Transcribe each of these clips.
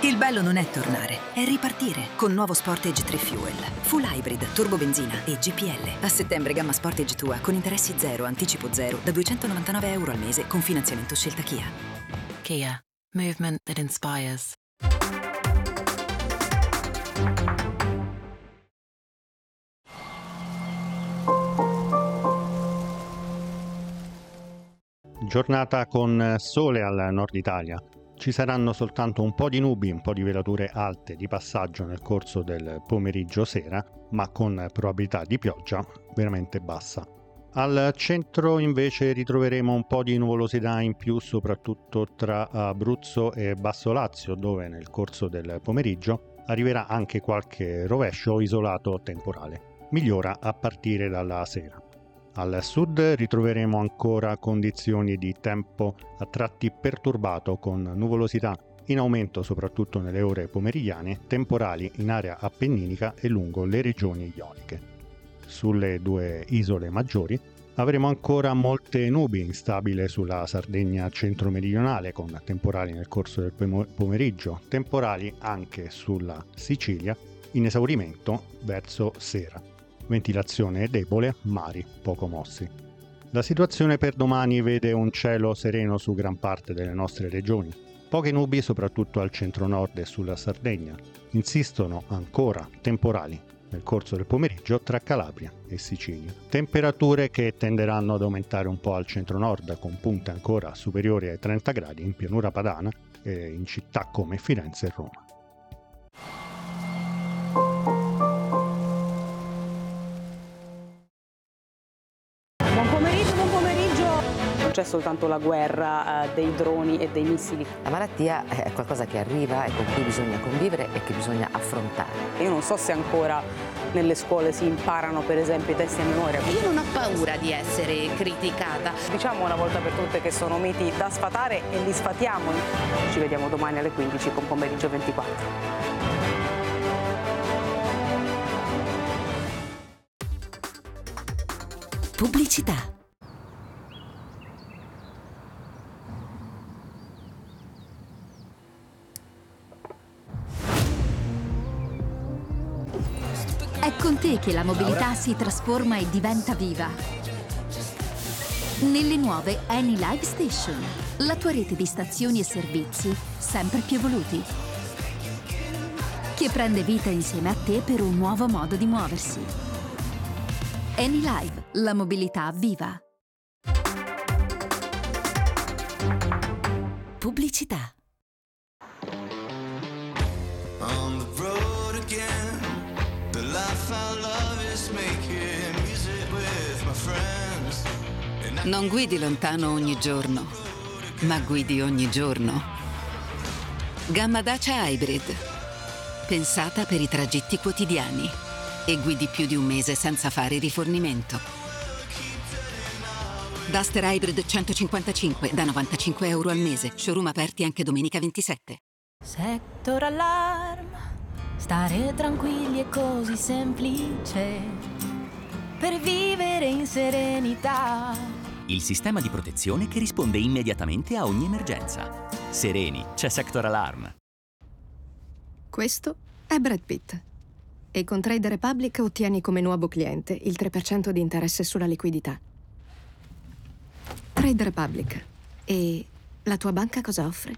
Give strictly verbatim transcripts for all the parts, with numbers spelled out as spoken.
Il bello non è tornare, è ripartire con nuovo Sportage tre Fuel. Full hybrid, turbo benzina e G P L. A settembre gamma Sportage tua con interessi zero, anticipo zero, da duecentonovantanove euro al mese con finanziamento scelta Kia. Kia. Movement that inspires. Giornata con sole al nord Italia. Ci saranno soltanto un po' di nubi, un po' di velature alte di passaggio nel corso del pomeriggio-sera, ma con probabilità di pioggia veramente bassa. Al centro invece ritroveremo un po' di nuvolosità in più, soprattutto tra Abruzzo e Basso Lazio, dove nel corso del pomeriggio arriverà anche qualche rovescio isolato temporale. Migliora a partire dalla sera. Al sud ritroveremo ancora condizioni di tempo a tratti perturbato, con nuvolosità in aumento soprattutto nelle ore pomeridiane, temporali in area appenninica e lungo le regioni ioniche. Sulle due isole maggiori avremo ancora molte nubi, instabile sulla Sardegna centro-meridionale con temporali nel corso del pomeriggio, temporali anche sulla Sicilia, in esaurimento verso sera. Ventilazione debole, mari poco mossi. La situazione per domani vede un cielo sereno su gran parte delle nostre regioni. Poche nubi soprattutto al centro-nord e sulla Sardegna. Insistono ancora temporali nel corso del pomeriggio tra Calabria e Sicilia. Temperature che tenderanno ad aumentare un po' al centro-nord, con punte ancora superiori ai trenta gradi in pianura padana e in città come Firenze e Roma. C'è soltanto la guerra eh, dei droni e dei missili. La malattia è qualcosa che arriva e con cui bisogna convivere e che bisogna affrontare. Io non so se ancora nelle scuole si imparano per esempio i testi a memoria. Io non ho paura di essere criticata. Diciamo una volta per tutte che sono miti da sfatare e li sfatiamo. Ci vediamo domani alle quindici con Pomeriggio ventiquattro. Pubblicità. È con te che la mobilità si trasforma e diventa viva. Nelle nuove AnyLive Station, la tua rete di stazioni e servizi sempre più evoluti, che prende vita insieme a te per un nuovo modo di muoversi. AnyLive, la mobilità viva. Pubblicità. On the road again. The life I love is making music with my friends. Non guidi lontano ogni giorno, ma guidi ogni giorno. Gamma Dacia Hybrid. Pensata per i tragitti quotidiani. E guidi più di un mese senza fare rifornimento. Duster Hybrid centocinquantacinque da novantacinque euro al mese. Showroom aperti anche domenica ventisette. Sector Alarm. Stare tranquilli è così semplice per vivere in serenità. Il sistema di protezione che risponde immediatamente a ogni emergenza. Sereni, c'è Sector Alarm. Questo è Brad Pitt. E con Trade Republic ottieni come nuovo cliente il tre per cento di interesse sulla liquidità. Trade Republic. E la tua banca cosa offre?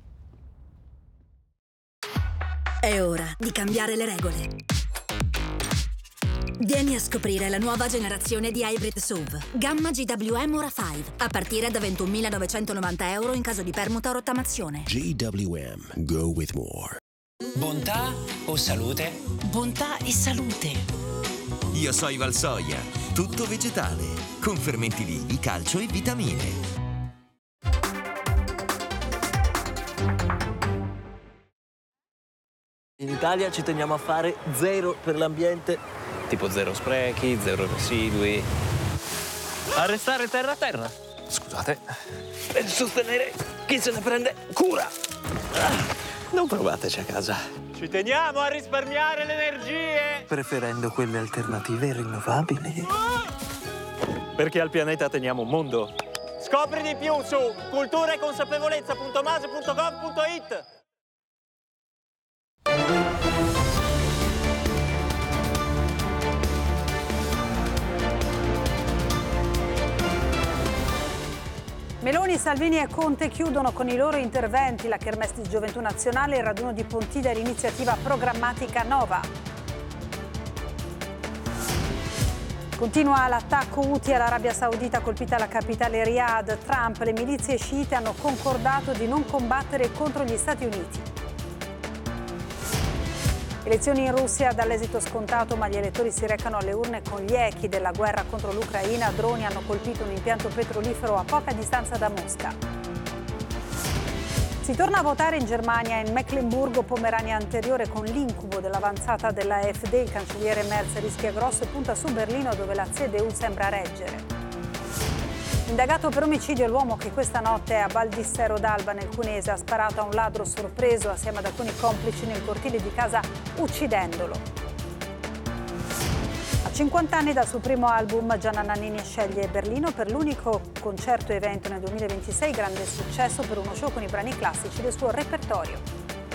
È ora di cambiare le regole. Vieni a scoprire la nuova generazione di Hybrid S U V, gamma G W M Ora cinque, a partire da ventunomilanovecentovananta euro in caso di permuta o rottamazione. G W M, go with more. Bontà o salute? Bontà e salute. Io sono Valsoia, tutto vegetale, con fermenti vivi, calcio e vitamine. In Italia ci teniamo a fare zero per l'ambiente, tipo zero sprechi, zero residui. A restare terra a terra. Scusate. Per sostenere chi se ne prende cura. Non provateci a casa. Ci teniamo a risparmiare le energie. Preferendo quelle alternative e rinnovabili. Perché al pianeta teniamo un mondo. Scopri di più su cultura e consapevolezza punto mase punto gov punto it. Meloni, Salvini e Conte chiudono con i loro interventi la Kermesse di Gioventù Nazionale, il raduno di Pontida e l'iniziativa programmatica Nova. Continua l'attacco Houthi all'Arabia Saudita, colpita la capitale Riyadh. Trump, le milizie sciite hanno concordato di non combattere contro gli Stati Uniti. Elezioni in Russia dall'esito scontato, ma gli elettori si recano alle urne con gli echi della guerra contro l'Ucraina. Droni hanno colpito un impianto petrolifero a poca distanza da Mosca. Si torna a votare in Germania, in Mecklenburgo-Pomerania anteriore, con l'incubo dell'avanzata della AfD. Il cancelliere Merz rischia grosso e punta su Berlino, dove la C D U sembra reggere. Indagato per omicidio l'uomo che questa notte a Valdissero d'Alba nel Cunese ha sparato a un ladro sorpreso assieme ad alcuni complici nel cortile di casa, uccidendolo. A cinquanta anni dal suo primo album, Gianna Nannini sceglie Berlino per l'unico concerto evento nel duemilaventisei, grande successo per uno show con i brani classici del suo repertorio.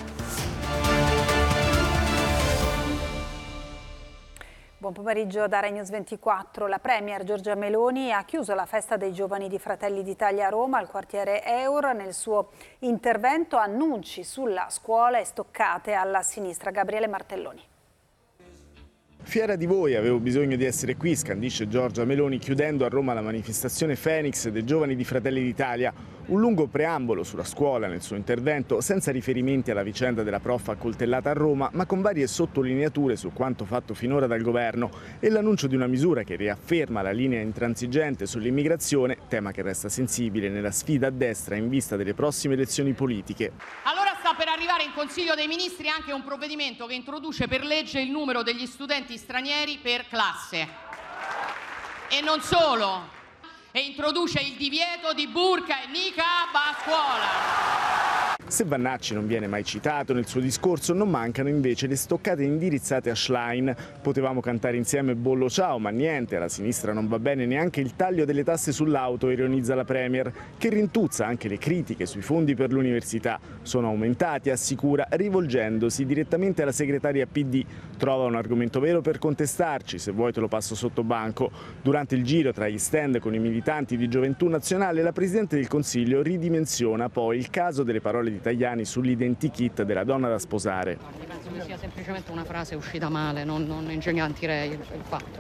Buon pomeriggio da Rai News ventiquattro. La Premier Giorgia Meloni ha chiuso la festa dei giovani di Fratelli d'Italia a Roma, al quartiere Eur. Nel suo intervento annunci sulla scuola e stoccate alla sinistra. Gabriele Martelloni. Fiera di voi, avevo bisogno di essere qui, scandisce Giorgia Meloni chiudendo a Roma la manifestazione Phoenix dei giovani di Fratelli d'Italia. Un lungo preambolo sulla scuola nel suo intervento, senza riferimenti alla vicenda della prof accoltellata a Roma, ma con varie sottolineature su quanto fatto finora dal governo e l'annuncio di una misura che riafferma la linea intransigente sull'immigrazione, tema che resta sensibile nella sfida a destra in vista delle prossime elezioni politiche. Allora sta per arrivare in Consiglio dei Ministri anche un provvedimento che introduce per legge il numero degli studenti stranieri per classe. E non solo, e introduce il divieto di burqa e niqab a scuola. Se Vannacci non viene mai citato nel suo discorso, non mancano invece le stoccate indirizzate a Schlein. Potevamo cantare insieme Bollo ciao, ma niente, alla sinistra non va bene neanche il taglio delle tasse sull'auto, ironizza la Premier, che rintuzza anche le critiche sui fondi per l'università. Sono aumentati, assicura, rivolgendosi direttamente alla segretaria P D. Trova un argomento vero per contestarci, se vuoi te lo passo sotto banco. Durante il giro tra gli stand con i militanti di Gioventù Nazionale, la Presidente del Consiglio ridimensiona poi il caso delle parole di Tajani sull'identikit della donna da sposare. Penso che sia semplicemente una frase uscita male, non, non ingigantirei il fatto.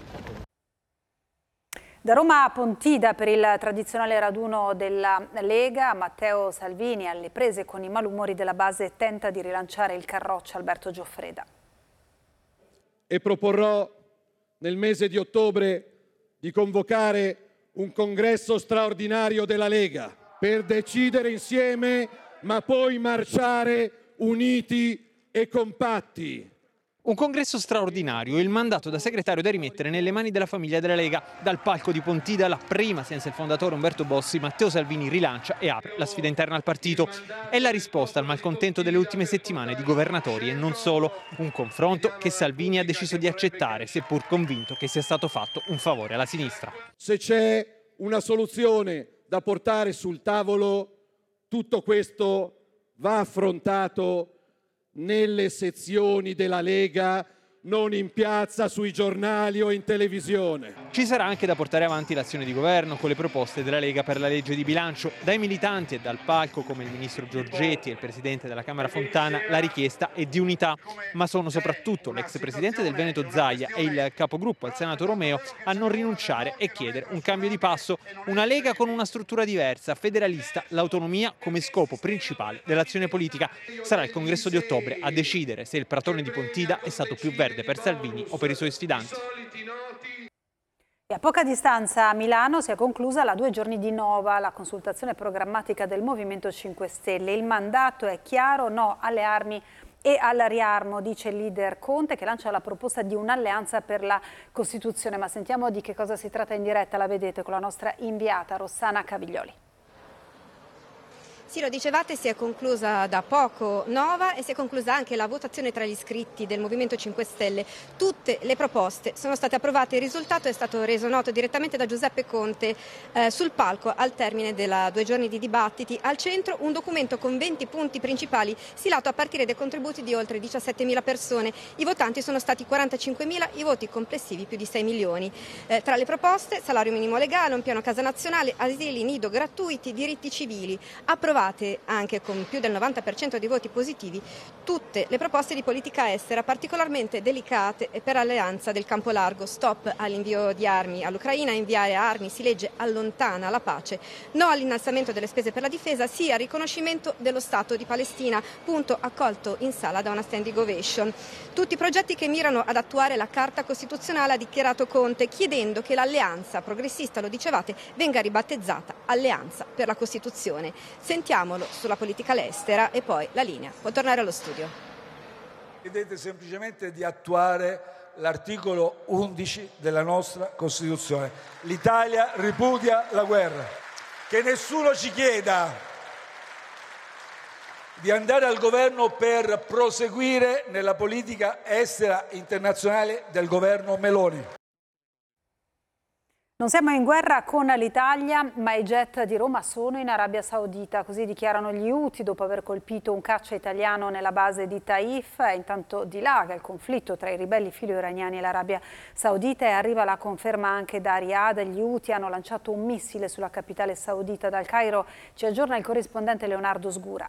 Da Roma a Pontida per il tradizionale raduno della Lega, Matteo Salvini alle prese con i malumori della base tenta di rilanciare il Carroccio. Alberto Gioffreda. E proporrò nel mese di ottobre di convocare un congresso straordinario della Lega per decidere insieme, ma poi marciare uniti e compatti. Un congresso straordinario, il mandato da segretario da rimettere nelle mani della famiglia della Lega. Dal palco di Pontida, la prima senza il fondatore Umberto Bossi, Matteo Salvini rilancia e apre la sfida interna al partito. È la risposta al malcontento delle ultime settimane di governatori e non solo. Un confronto che Salvini ha deciso di accettare, seppur convinto che sia stato fatto un favore alla sinistra. Se c'è una soluzione da portare sul tavolo, tutto questo va affrontato nelle sezioni della Lega, non in piazza, sui giornali o in televisione. Ci sarà anche da portare avanti l'azione di governo con le proposte della Lega per la legge di bilancio. Dai militanti e dal palco, come il ministro Giorgetti e il presidente della Camera Fontana, la richiesta è di unità, ma sono soprattutto l'ex presidente del Veneto Zaia e il capogruppo al Senato Romeo a non rinunciare e chiedere un cambio di passo, una Lega con una struttura diversa, federalista, l'autonomia come scopo principale dell'azione politica. Sarà il congresso di ottobre a decidere se il pratone di Pontida è stato più verde per Salvini o per i suoi sfidanti. E a poca distanza a Milano si è conclusa la due giorni di Nova, la consultazione programmatica del Movimento cinque Stelle. Il mandato è chiaro, no alle armi e al riarmo, dice il leader Conte, che lancia la proposta di un'alleanza per la Costituzione. Ma sentiamo di che cosa si tratta in diretta, la vedete con la nostra inviata Rossana Caviglioli. Sì, lo dicevate, si è conclusa da poco Nova e si è conclusa anche la votazione tra gli iscritti del Movimento cinque Stelle. Tutte le proposte sono state approvate, il risultato è stato reso noto direttamente da Giuseppe Conte eh, sul palco al termine della due giorni di dibattiti. Al centro un documento con venti punti principali stilato a partire dai contributi di oltre diciassettemila persone. I votanti sono stati quarantacinquemila, i voti complessivi più di sei milioni. Eh, tra le proposte, salario minimo legale, un piano casa nazionale, asili nido gratuiti, diritti civili. Approvate anche con più del novanta per cento di voti positivi tutte le proposte di politica estera particolarmente delicate e per alleanza del campo largo. Stop all'invio di armi all'Ucraina, inviare armi si legge allontana la pace, no all'innalzamento delle spese per la difesa, sì al riconoscimento dello Stato di Palestina, punto accolto in sala da una standing ovation. Tutti i progetti che mirano ad attuare la Carta Costituzionale, ha dichiarato Conte, chiedendo che l'alleanza progressista, lo dicevate, venga ribattezzata Alleanza per la Costituzione. Sentiamo sulla politica estera e poi la linea può tornare allo studio. Chiedete semplicemente di attuare l'articolo undici della nostra Costituzione. L'Italia ripudia la guerra. Che nessuno ci chieda di andare al governo per proseguire nella politica estera internazionale del governo Meloni. Non siamo in guerra con l'Italia, ma i jet di Roma sono in Arabia Saudita, così dichiarano gli Houthi dopo aver colpito un caccia italiano nella base di Taif. È intanto dilaga il conflitto tra i ribelli filo-iraniani e l'Arabia Saudita e arriva la conferma anche da Riyadh. Gli Houthi hanno lanciato un missile sulla capitale saudita. Dal Cairo ci aggiorna il corrispondente Leonardo Sgura.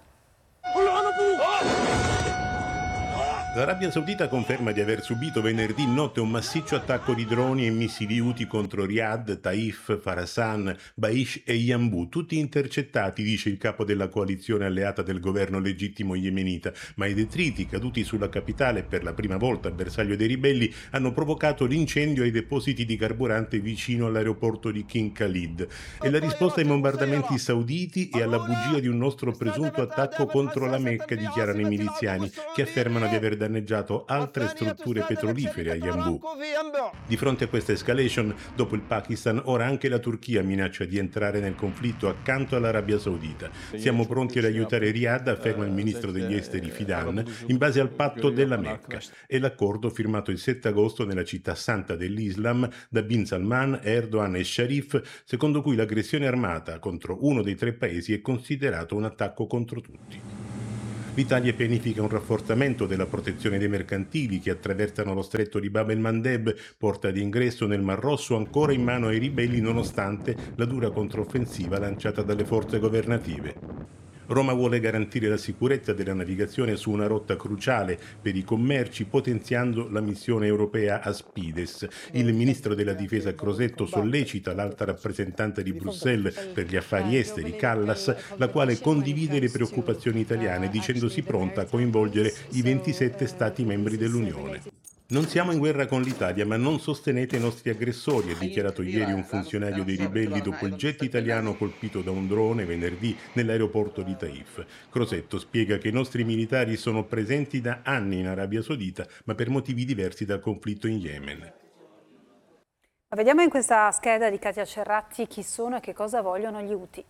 L'Arabia Saudita conferma di aver subito venerdì notte un massiccio attacco di droni e missili Houthi contro Riyadh, Taif, Farasan, Baish e Yanbu, tutti intercettati, dice il capo della coalizione alleata del governo legittimo yemenita, ma i detriti caduti sulla capitale per la prima volta bersaglio dei ribelli hanno provocato l'incendio ai depositi di carburante vicino all'aeroporto di King Khalid. È la risposta ai bombardamenti sauditi e alla bugia di un nostro presunto attacco contro la Mecca, dichiarano i miliziani, che affermano di aver danneggiato altre strutture petrolifere a Yanbu. Di fronte a questa escalation, dopo il Pakistan, ora anche la Turchia minaccia di entrare nel conflitto accanto all'Arabia Saudita. Siamo pronti ad aiutare Riyadh, afferma il ministro degli esteri Fidan, in base al patto della Mecca. È l'accordo firmato il sette agosto nella città santa dell'Islam da Bin Salman, Erdogan e Sharif, secondo cui l'aggressione armata contro uno dei tre paesi è considerato un attacco contro tutti. L'Italia pianifica un rafforzamento della protezione dei mercantili che attraversano lo stretto di Bab el-Mandeb, porta di ingresso nel Mar Rosso ancora in mano ai ribelli nonostante la dura controffensiva lanciata dalle forze governative. Roma vuole garantire la sicurezza della navigazione su una rotta cruciale per i commerci, potenziando la missione europea Aspides. Il ministro della Difesa Crosetto sollecita l'alta rappresentante di Bruxelles per gli affari esteri, Callas, la quale condivide le preoccupazioni italiane, dicendosi pronta a coinvolgere i ventisette Stati membri dell'Unione. Non siamo in guerra con l'Italia, ma non sostenete i nostri aggressori, ha dichiarato ieri un funzionario dei ribelli dopo il jet italiano colpito da un drone venerdì nell'aeroporto di Taif. Crosetto spiega che i nostri militari sono presenti da anni in Arabia Saudita, ma per motivi diversi dal conflitto in Yemen. Ma vediamo in questa scheda di Katia Cerratti chi sono e che cosa vogliono gli Houthi.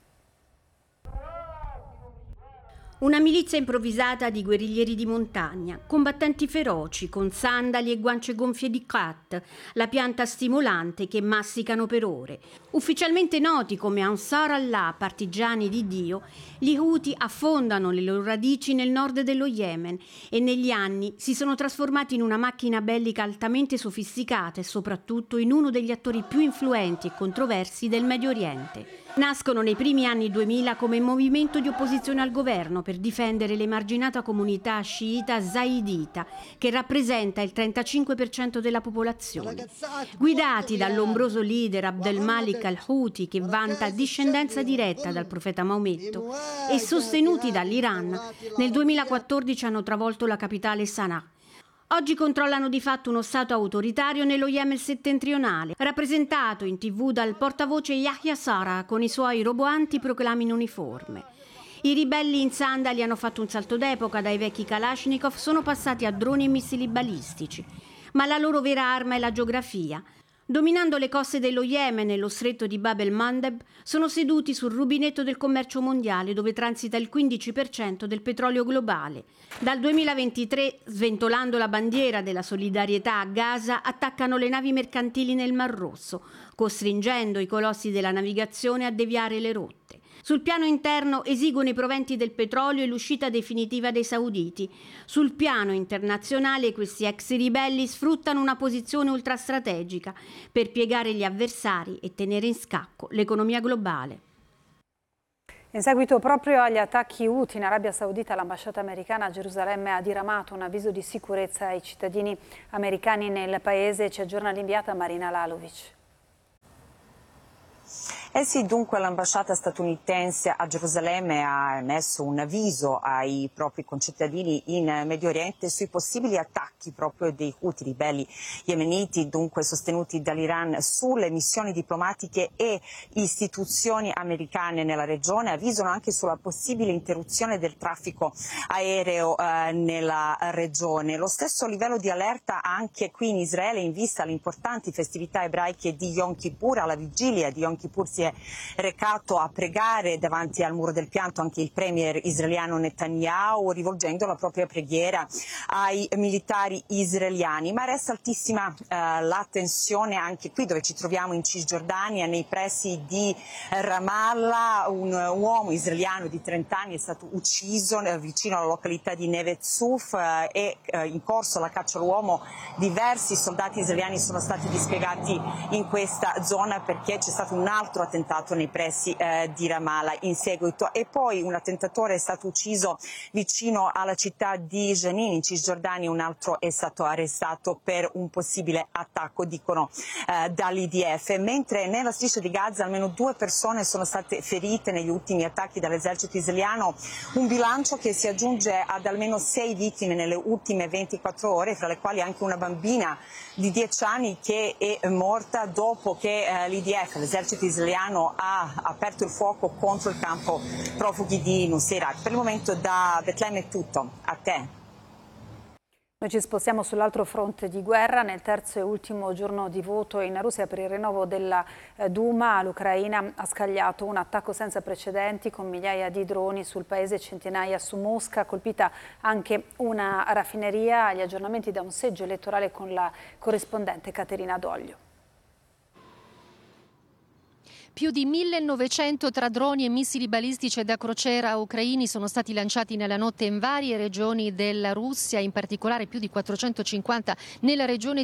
Una milizia improvvisata di guerriglieri di montagna, combattenti feroci con sandali e guance gonfie di khat, la pianta stimolante che masticano per ore. Ufficialmente noti come Ansar Allah, partigiani di Dio, gli Houthi affondano le loro radici nel nord dello Yemen e negli anni si sono trasformati in una macchina bellica altamente sofisticata e soprattutto in uno degli attori più influenti e controversi del Medio Oriente. Nascono nei primi anni duemila come movimento di opposizione al governo per difendere l'emarginata comunità sciita zaidita, che rappresenta il trentacinque per cento della popolazione. Guidati dall'ombroso leader Abdel Malik al-Houthi, che vanta discendenza diretta dal profeta Maometto, e sostenuti dall'Iran, nel duemilaquattordici hanno travolto la capitale Sana'a. Oggi controllano di fatto uno stato autoritario nello Yemen settentrionale, rappresentato in tv dal portavoce Yahya Sara con i suoi roboanti proclami in uniforme. I ribelli in sandali hanno fatto un salto d'epoca, dai vecchi Kalashnikov sono passati a droni e missili balistici, ma la loro vera arma è la geografia. Dominando le coste dello Yemen e lo stretto di Bab el-Mandeb, sono seduti sul rubinetto del commercio mondiale dove transita il quindici per cento del petrolio globale. Dal duemilaventitré, sventolando la bandiera della solidarietà a Gaza, attaccano le navi mercantili nel Mar Rosso, costringendo i colossi della navigazione a deviare le rotte. Sul piano interno esigono i proventi del petrolio e l'uscita definitiva dei sauditi. Sul piano internazionale questi ex ribelli sfruttano una posizione ultrastrategica per piegare gli avversari e tenere in scacco l'economia globale. In seguito proprio agli attacchi Houthi in Arabia Saudita, l'ambasciata americana a Gerusalemme ha diramato un avviso di sicurezza ai cittadini americani nel paese. Ci aggiorna l'inviata Marina Lalovic. Eh sì, dunque l'ambasciata statunitense a Gerusalemme ha emesso un avviso ai propri concittadini in Medio Oriente sui possibili attacchi proprio dei Houthi, ribelli yemeniti, dunque sostenuti dall'Iran, sulle missioni diplomatiche e istituzioni americane nella regione. Avvisano anche sulla possibile interruzione del traffico aereo eh, nella regione. Lo stesso livello di allerta anche qui in Israele in vista alle importanti festività ebraiche di Yom Kippur. Alla vigilia di Yom Kippur si è recato a pregare davanti al muro del pianto anche il premier israeliano Netanyahu, rivolgendo la propria preghiera ai militari israeliani. Ma resta altissima eh, la tensione anche qui dove ci troviamo in Cisgiordania, nei pressi di Ramallah. Un uomo israeliano di trenta anni è stato ucciso eh, vicino alla località di Neve Zuf eh, e eh, in corso la caccia all'uomo. Diversi soldati israeliani sono stati dispiegati in questa zona perché c'è stato un altro attentato nei pressi eh, di Ramallah in seguito. E poi un attentatore è stato ucciso vicino alla città di Jenin in Cisgiordania, un altro è stato arrestato per un possibile attacco, dicono eh, dall'I D F. Mentre nella striscia di Gaza almeno due persone sono state ferite negli ultimi attacchi dall'esercito israeliano, un bilancio che si aggiunge ad almeno sei vittime nelle ultime ventiquattro ore, fra le quali anche una bambina di dieci anni che è morta dopo che eh, l'I D F, l'esercito israeliano, ha aperto il fuoco contro il campo profughi di Nuseirat. Per il momento da Betlemme è tutto. A te. Noi ci spostiamo sull'altro fronte di guerra. Nel terzo e ultimo giorno di voto in Russia per il rinnovo della Duma, l'Ucraina ha scagliato un attacco senza precedenti con migliaia di droni sul paese, centinaia su Mosca, colpita anche una raffineria. Agli aggiornamenti da un seggio elettorale con la corrispondente Caterina Doglio. Più di millenovecento tra droni e missili balistici da crociera ucraini sono stati lanciati nella notte in varie regioni della Russia, in particolare più di quattrocentocinquanta nella regione di